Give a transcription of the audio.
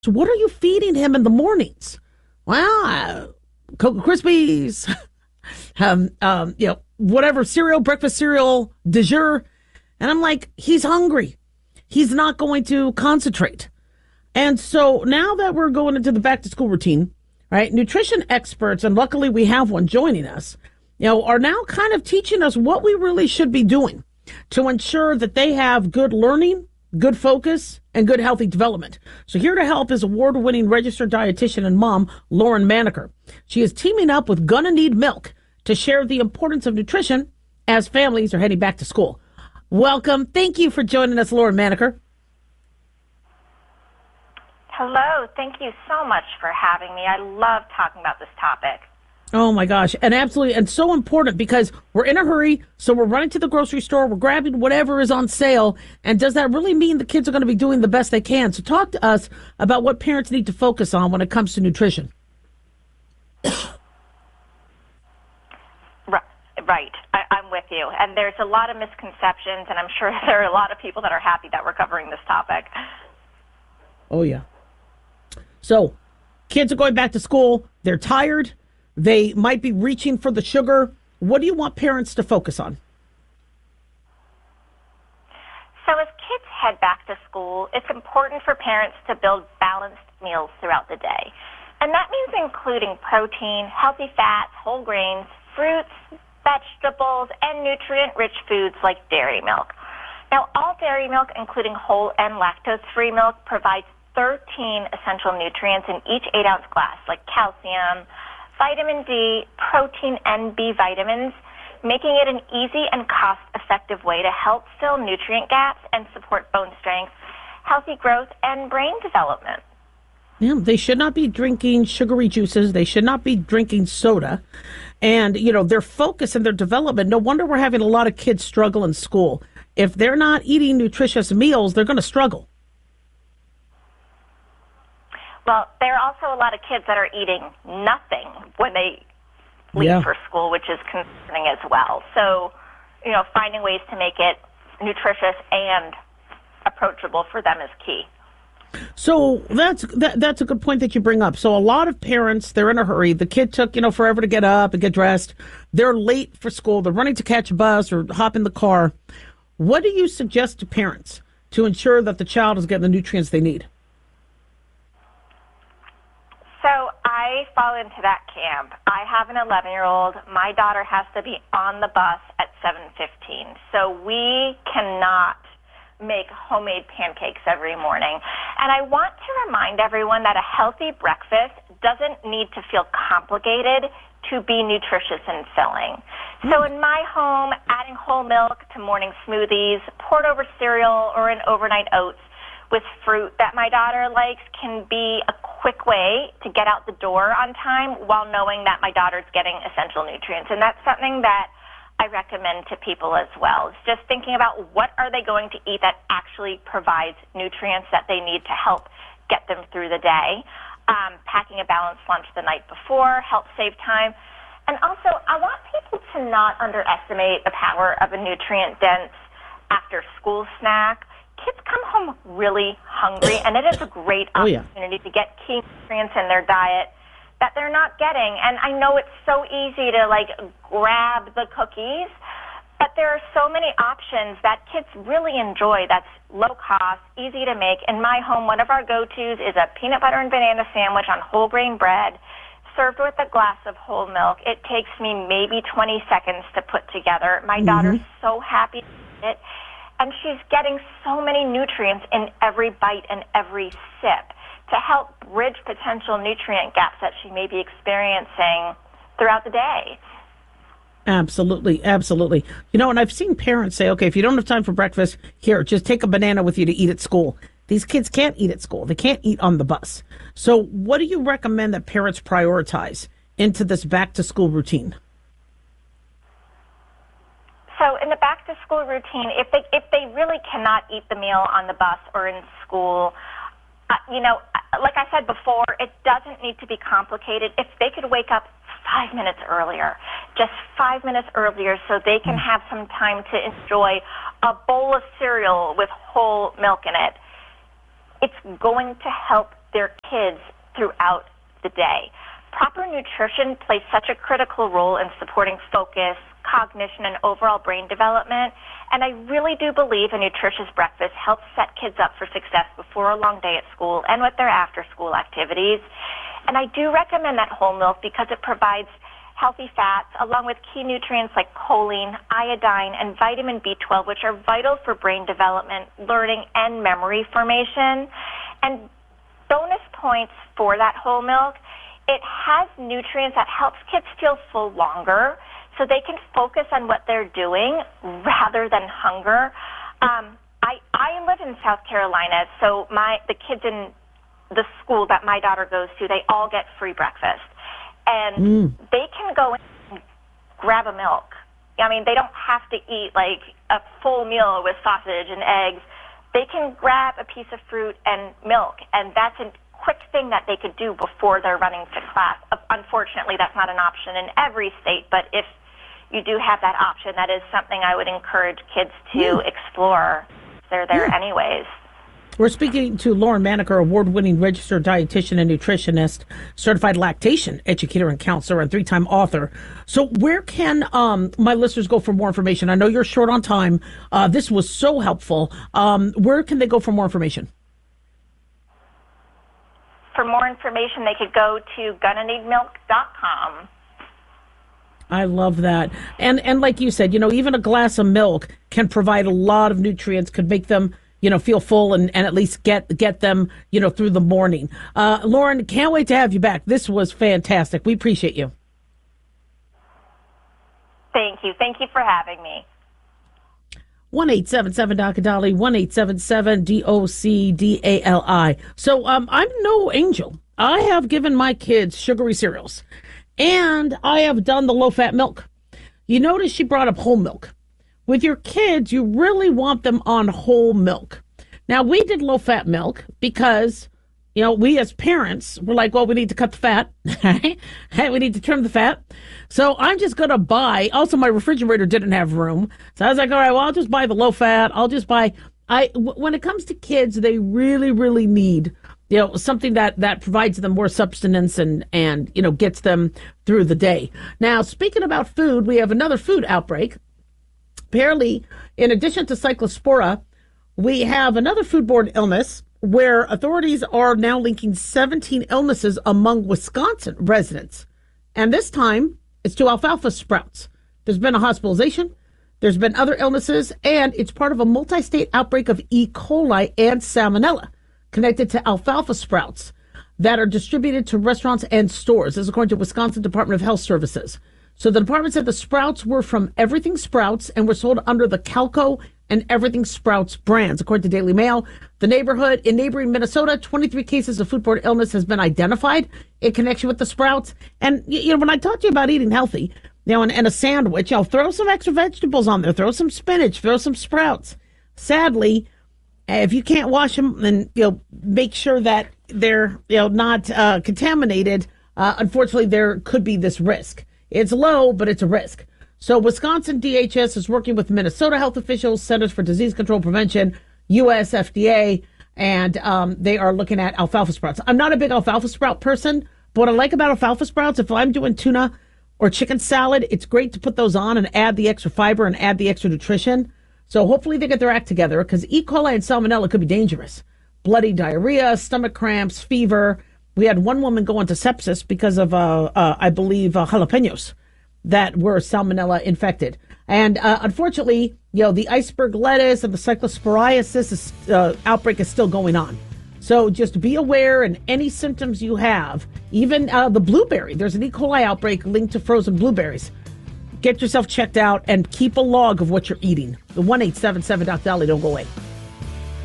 So what are you feeding him in the mornings? Well, Cocoa Krispies, whatever cereal, breakfast cereal, de jour. And I'm like, he's hungry. He's not going to concentrate. And so now that we're going into the back to school routine, right? Nutrition experts, and luckily we have one joining us, are now kind of teaching us what we really should be doing to ensure that they have good learning, good focus, and good healthy development. So here to help is award-winning registered dietitian and mom, Lauren Maneker. She is teaming up with Gonna Need Milk to share the importance of nutrition as families are heading back to school. Welcome. Thank you for joining us, Lauren Maneker. Hello. Thank you so much for having me. I love talking about this topic. Oh, my gosh. And absolutely. And so important because we're in a hurry. So we're running to the grocery store. We're grabbing whatever is on sale. And does that really mean the kids are going to be doing the best they can? So talk to us about what parents need to focus on when it comes to nutrition. Right. I'm with you. And there's a lot of misconceptions, and I'm sure there are a lot of people that are happy that we're covering this topic. Oh, yeah. So kids are going back to school. They're tired. They might be reaching for the sugar. What do you want parents to focus on? So as kids head back to school, it's important for parents to build balanced meals throughout the day. And that means including protein, healthy fats, whole grains, fruits, vegetables, and nutrient-rich foods like dairy milk. Now, all dairy milk, including whole and lactose-free milk, provides 13 essential nutrients in each 8-ounce glass, like calcium, vitamin D, protein, and B vitamins, making it an easy and cost-effective way to help fill nutrient gaps and support bone strength, healthy growth, and brain development. Yeah, they should not be drinking sugary juices. They should not be drinking soda. And, their focus and their development, no wonder we're having a lot of kids struggle in school. If they're not eating nutritious meals, they're going to struggle. Well, there are also a lot of kids that are eating nothing when they leave for school, which is concerning as well. So, finding ways to make it nutritious and approachable for them is key. So that's a good point that you bring up. So a lot of parents, they're in a hurry. The kid took, forever to get up and get dressed. They're late for school. They're running to catch a bus or hop in the car. What do you suggest to parents to ensure that the child is getting the nutrients they need? So I fall into that camp. I have an 11-year-old. My daughter has to be on the bus at 7:15. So we cannot make homemade pancakes every morning. And I want to remind everyone that a healthy breakfast doesn't need to feel complicated to be nutritious and filling. So in my home, adding whole milk to morning smoothies, poured over cereal, or an overnight oats with fruit that my daughter likes can be a quick way to get out the door on time while knowing that my daughter's getting essential nutrients. And that's something that I recommend to people as well. It's just thinking about what are they going to eat that actually provides nutrients that they need to help get them through the day. Packing a balanced lunch the night before helps save time. And also, I want people to not underestimate the power of a nutrient-dense after-school snack. Kids come home really hungry, and it is a great opportunity to get key nutrients in their diet that they're not getting. And I know it's so easy to grab the cookies, but there are so many options that kids really enjoy that's low cost, easy to make. In my home, one of our go-tos is a peanut butter and banana sandwich on whole grain bread served with a glass of whole milk. It takes me maybe 20 seconds to put together. My daughter's so happy with it, and she's getting so many nutrients in every bite and every sip to help bridge potential nutrient gaps that she may be experiencing throughout the day. Absolutely, absolutely. And I've seen parents say, okay, if you don't have time for breakfast, here, just take a banana with you to eat at school. These kids can't eat at school. They can't eat on the bus. So what do you recommend that parents prioritize into this back-to-school routine? So in the back-to-school routine, if they really cannot eat the meal on the bus or in school, like I said before, it doesn't need to be complicated. If they could wake up 5 minutes earlier, just 5 minutes earlier, so they can have some time to enjoy a bowl of cereal with whole milk in it, it's going to help their kids throughout the day. Proper nutrition plays such a critical role in supporting focus, cognition, and overall brain development. And I really do believe a nutritious breakfast helps set kids up for success before a long day at school and with their after-school activities. And I do recommend that whole milk because it provides healthy fats along with key nutrients like choline, iodine, and vitamin B12, which are vital for brain development, learning, and memory formation. And bonus points for that whole milk, it has nutrients that helps kids feel full longer so they can focus on what they're doing rather than hunger. I live in South Carolina, so the kids in the school that my daughter goes to, they all get free breakfast. And they can go and grab a milk. I mean, they don't have to eat like a full meal with sausage and eggs. They can grab a piece of fruit and milk, and that's a quick thing that they could do before they're running to class. Unfortunately, that's not an option in every state, but if you do have that option, that is something I would encourage kids to explore. They're there anyways. We're speaking to Lauren Maneker, award-winning registered dietitian and nutritionist, certified lactation educator and counselor, and 3-time author. So where can my listeners go for more information? I know you're short on time. This was so helpful. Where can they go for more information? For more information, they could go to gonnaneedmilk.com. I love that. And like you said, even a glass of milk can provide a lot of nutrients, could make them feel full and at least get them, through the morning. Lauren, can't wait to have you back. This was fantastic. We appreciate you. Thank you. Thank you for having me. 1-877-DOC-A-DOLLY, 1-877-DOC-DALI. So I'm no angel. I have given my kids sugary cereals, and I have done the low-fat milk. You notice she brought up whole milk. With your kids, you really want them on whole milk. Now, we did low-fat milk because, we as parents were like, well, we need to cut the fat. We need to trim the fat. So I'm just going to buy. Also, my refrigerator didn't have room. So I was like, all right, well, I'll just buy the low-fat. I'll just buy. When it comes to kids, they really, really need, something that provides them more substance and gets them through the day. Now, speaking about food, we have another food outbreak. Apparently, in addition to Cyclospora, we have another foodborne illness where authorities are now linking 17 illnesses among Wisconsin residents. And this time, it's to alfalfa sprouts. There's been a hospitalization, there's been other illnesses, and it's part of a multi-state outbreak of E. coli and salmonella connected to alfalfa sprouts that are distributed to restaurants and stores. This is according to Wisconsin Department of Health Services. So the department said the sprouts were from Everything Sprouts and were sold under the Calco and Everything Sprouts brands. According to Daily Mail, in neighboring Minnesota, 23 cases of foodborne illness has been identified in connection with the sprouts. And, when I talk to you about eating healthy, and a sandwich, throw some extra vegetables on there, throw some spinach, throw some sprouts. Sadly, if you can't wash them, then, make sure that they're, not contaminated. Unfortunately, there could be this risk. It's low, but it's a risk. So Wisconsin DHS is working with Minnesota health officials, Centers for Disease Control Prevention, U.S. FDA, and they are looking at alfalfa sprouts. I'm not a big alfalfa sprout person, but what I like about alfalfa sprouts, if I'm doing tuna or chicken salad, it's great to put those on and add the extra fiber and add the extra nutrition. So hopefully they get their act together because E. coli and salmonella could be dangerous. Bloody diarrhea, stomach cramps, fever. We had one woman go into sepsis because of, I believe, jalapenos that were salmonella infected. And unfortunately, the iceberg lettuce and the cyclosporiasis outbreak is still going on. So just be aware, and any symptoms you have, even the blueberry, there's an E. coli outbreak linked to frozen blueberries. Get yourself checked out and keep a log of what you're eating. The 1-877-DOC-DOLLY, don't go away.